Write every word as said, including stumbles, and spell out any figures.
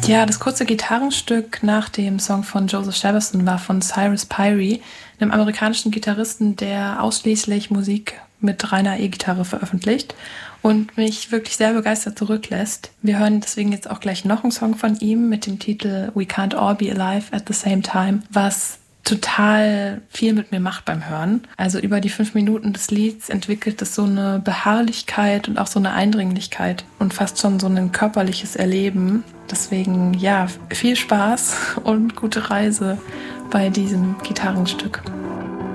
Ja, das kurze Gitarrenstück nach dem Song von Joseph Jefferson war von Cyrus Pyrie, einem amerikanischen Gitarristen, der ausschließlich Musik mit reiner E-Gitarre veröffentlicht und mich wirklich sehr begeistert zurücklässt. Wir hören deswegen jetzt auch gleich noch einen Song von ihm mit dem Titel We Can't All Be Alive at the Same Time, was total viel mit mir macht beim Hören. Also über die fünf Minuten des Lieds entwickelt es so eine Beharrlichkeit und auch so eine Eindringlichkeit und fast schon so ein körperliches Erleben. Deswegen, ja, viel Spaß und gute Reise bei diesem Gitarrenstück.